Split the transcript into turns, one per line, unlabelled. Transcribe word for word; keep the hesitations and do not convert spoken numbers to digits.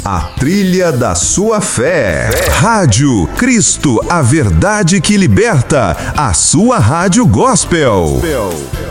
a trilha da sua fé. Rádio Cristo, a verdade que liberta, a sua rádio gospel.